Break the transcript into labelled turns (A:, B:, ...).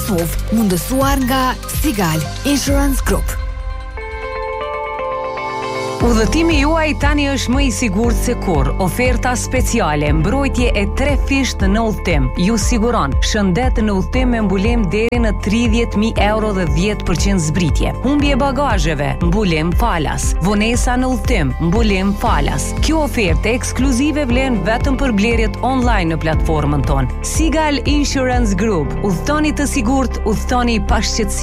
A: Kosovë, mundësuar nga Sigal Insurance Group.
B: Udhëtimi juaj tani është më i sigurt se kurrë. Oferta speciale, mbrojtje e 3 fisht në udhëtim. Ju siguron shëndet në udhëtim me mbulem deri në 30.000 euro dhe 10% zbritje. Humbje bagazheve, mbulem falas. Vonesa në udhëtim, mbulem falas. Kjo ofertë ekskluzive vlen vetëm për blerjet online në platformën tonë. Sigal Insurance Group. Udhtoni të sigurt, udhtoni pa shqetësim.